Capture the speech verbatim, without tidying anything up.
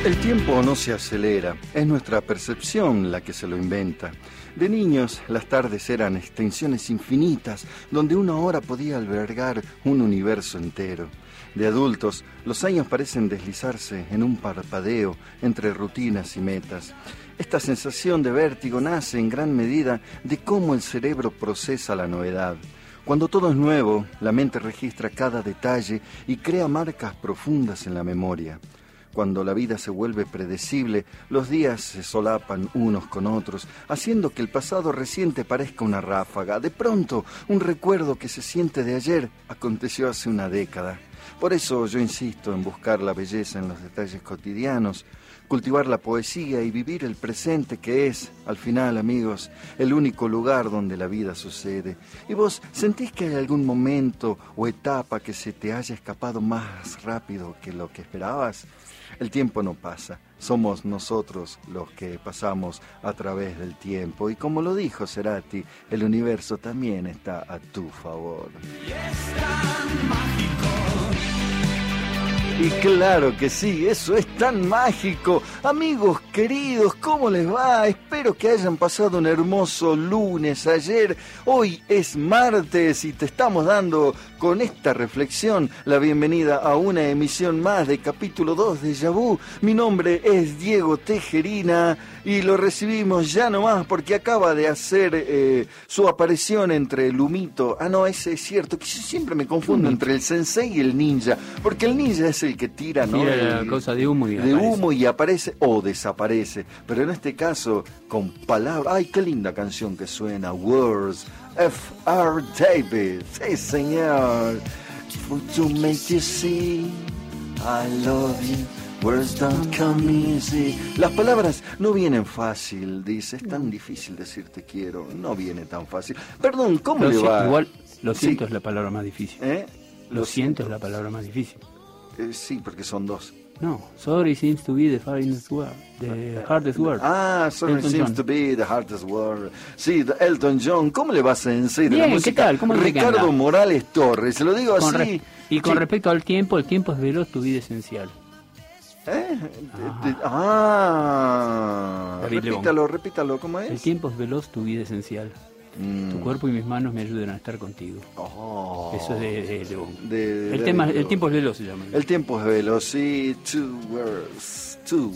El tiempo no se acelera, es nuestra percepción la que se lo inventa. De niños, las tardes eran extensiones infinitas, donde una hora podía albergar un universo entero. De adultos, los años parecen deslizarse en un parpadeo entre rutinas y metas. Esta sensación de vértigo nace en gran medida de cómo el cerebro procesa la novedad. Cuando todo es nuevo, la mente registra cada detalle y crea marcas profundas en la memoria. Cuando la vida se vuelve predecible, los días se solapan unos con otros, haciendo que el pasado reciente parezca una ráfaga. De pronto, un recuerdo que se siente de ayer aconteció hace una década. Por eso yo insisto en buscar la belleza en los detalles cotidianos, cultivar la poesía y vivir el presente, que es, al final, amigos, el único lugar donde la vida sucede. ¿Y vos sentís que hay algún momento o etapa que se te haya escapado más rápido que lo que esperabas? El tiempo no pasa, somos nosotros los que pasamos a través del tiempo. Y como lo dijo Cerati, el universo también está a tu favor. Y es tan mágico. Y claro que sí, eso es tan mágico. Amigos queridos, ¿cómo les va? Espero que hayan pasado un hermoso lunes ayer. Hoy es martes y te estamos dando con esta reflexión la bienvenida a una emisión más de capítulo dos de Déjà Vu. Mi nombre es Diego Tejerina y lo recibimos ya nomás porque acaba de hacer eh, su aparición entre el humito. Ah, no, ese es cierto, que yo siempre me confundo entre el sensei y el ninja, porque el ninja es el que tira, ¿no? Tira el, la cosa de humo y de aparece. humo y aparece o desaparece, pero en este caso con palabras. Ay, qué linda canción que suena, Words, F R Davis, sí señor. For to make you see, I love you. Words don't come easy. Las palabras no vienen fácil, dice. Es tan difícil decir te quiero. No viene tan fácil. Perdón, ¿cómo Lo le si- va? Igual, lo siento Sí. es la palabra más difícil. ¿Eh? Lo, siento es la palabra más difícil. Eh, sí, porque son dos. No, sorry seems to be the hardest word. The hardest word. Ah, sorry Elton seems John. to be the hardest word. Sí, the Elton John. ¿Cómo le va, Sensei? De la Bien, ¿qué música? tal? ¿Cómo cree que Ricardo anda? Morales Torres. Se lo digo Con así. re- y con Sí. respecto al tiempo, el tiempo es veloz, tu vida esencial. ¿Eh? Ajá. De- de- Ah. Terrible Repítalo, repítalo. ¿Cómo es? El tiempo es veloz, tu vida esencial. Mm. Tu cuerpo y mis manos me ayudan a estar contigo. Oh. Eso es de... de- de- De- de- el, tema, de- el tiempo es veloz, se llama. El tiempo es veloz. Sí, two words. Two